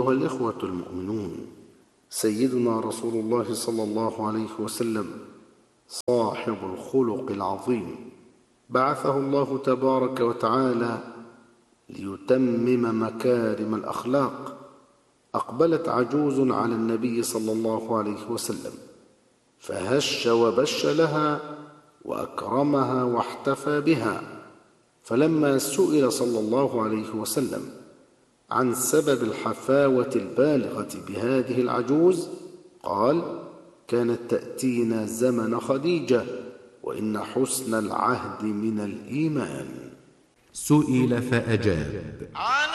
أيها الإخوة المؤمنون، سيدنا رسول الله صلى الله عليه وسلم صاحب الخلق العظيم بعثه الله تبارك وتعالى ليتمم مكارم الأخلاق. أقبلت عجوز على النبي صلى الله عليه وسلم فهش وبش لها وأكرمها واحتفى بها. فلما سئل صلى الله عليه وسلم عن سبب الحفاوة البالغة بهذه العجوز قال: كانت تأتينا زمن خديجة، وإن حسن العهد من الإيمان. سئل فأجاب: